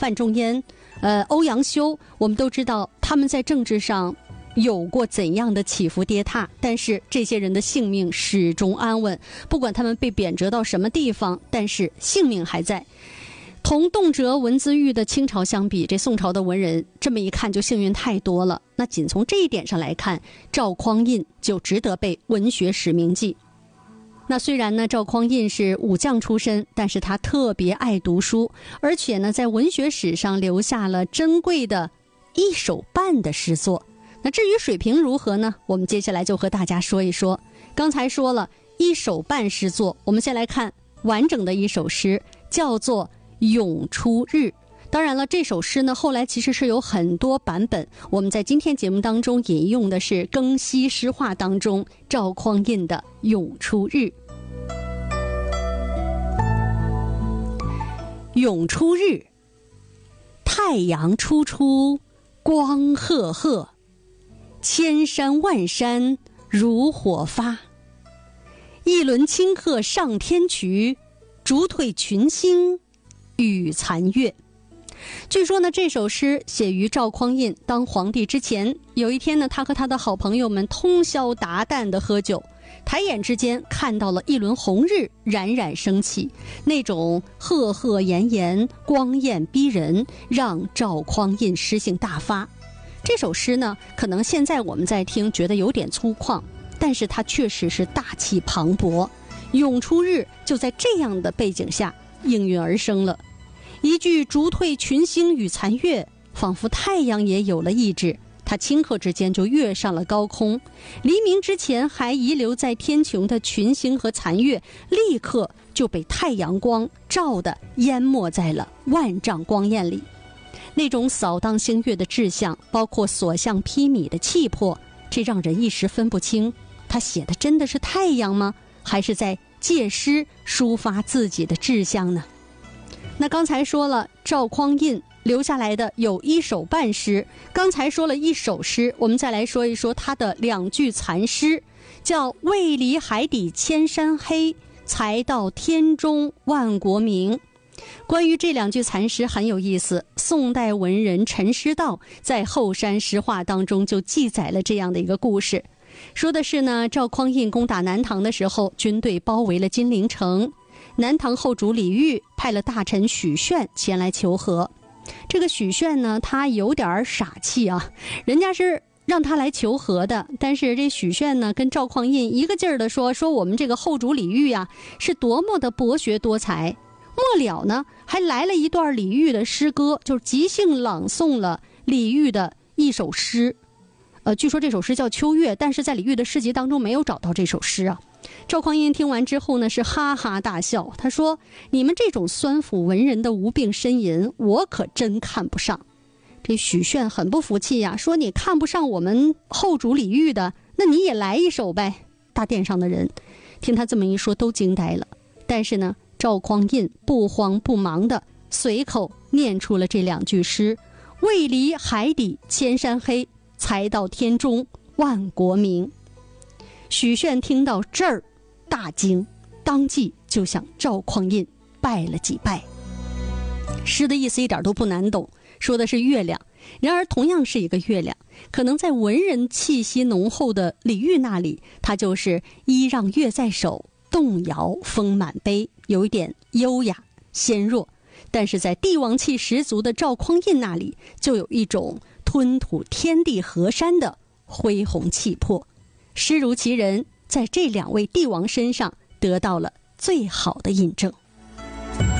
范仲淹、欧阳修，我们都知道他们在政治上有过怎样的起伏跌宕，但是这些人的性命始终安稳，不管他们被贬谪到什么地方，但是性命还在。同动辄文字狱的清朝相比，这宋朝的文人这么一看就幸运太多了。那仅从这一点上来看，赵匡胤就值得被文学史铭记。那虽然呢，赵匡胤是武将出身，但是他特别爱读书，而且呢，在文学史上留下了珍贵的一手半的诗作。那至于水平如何呢？我们接下来就和大家说一说。刚才说了一手半诗作，我们先来看完整的一首诗，叫做《咏初日》。当然了，这首诗呢，后来其实是有很多版本。我们在今天节目当中引用的是《更西诗话》当中赵匡胤的《咏初日》。咏初日，太阳初出，光赫赫，千山万山如火发。一轮清鹤上天衢，逐退群星与残月。据说呢，这首诗写于赵匡胤当皇帝之前。有一天呢，他和他的好朋友们通宵达旦地喝酒，抬眼之间看到了一轮红日冉冉升起，那种赫赫炎炎，光艳逼人，让赵匡胤诗兴大发。这首诗呢，可能现在我们在听觉得有点粗犷，但是它确实是大气磅礴。咏初日就在这样的背景下应运而生了。一句逐退群星与残月，仿佛太阳也有了意志，它顷刻之间就跃上了高空。黎明之前还遗留在天穹的群星和残月，立刻就被太阳光照得淹没在了万丈光焰里。那种扫荡星月的志向，包括所向披靡的气魄，这让人一时分不清，他写的真的是太阳吗？还是在借诗抒发自己的志向呢？那刚才说了，赵匡胤留下来的有一首半诗，刚才说了一首诗，我们再来说一说他的两句残诗，叫未离海底千山黑，才到天中万国明。关于这两句残诗很有意思，宋代文人陈师道在《后山诗话》当中就记载了这样的一个故事。说的是呢，赵匡胤攻打南唐的时候，军队包围了金陵城，南唐后主李煜派了大臣许炫前来求和。这个许炫呢，他有点傻气啊，人家是让他来求和的，但是这许炫呢，跟赵匡胤一个劲儿的说我们这个后主李煜呀，是多么的博学多才。末了呢，还来了一段李煜的诗歌，就是即兴朗诵了李煜的一首诗。据说这首诗叫《秋月》，但是在李煜的诗集当中没有找到这首诗啊。赵匡胤听完之后呢，是哈哈大笑，他说：“你们这种酸腐文人的无病呻吟，我可真看不上。”这许炫很不服气呀，说：“你看不上我们后主李煜的，那你也来一首呗。”大殿上的人听他这么一说，都惊呆了。但是呢，赵匡胤不慌不忙的随口念出了这两句诗：“未离海底千山黑，才到天中万国明。”许炫听到这儿大惊，当即就向赵匡胤拜了几拜。诗的意思一点都不难懂，说的是月亮。然而同样是一个月亮，可能在文人气息浓厚的李煜那里，他就是依让月在手，动摇风满杯，有一点优雅纤弱。但是在帝王气十足的赵匡胤那里，就有一种吞吐天地河山的恢宏气魄。诗如其人，在这两位帝王身上得到了最好的印证。